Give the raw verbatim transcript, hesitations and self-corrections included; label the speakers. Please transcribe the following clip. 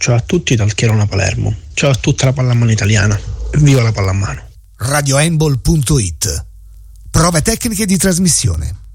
Speaker 1: Ciao a tutti dal Chierona Palermo. Ciao a tutta la pallamano italiana. Viva la pallamano.
Speaker 2: radio handball punto it. Prove tecniche di trasmissione.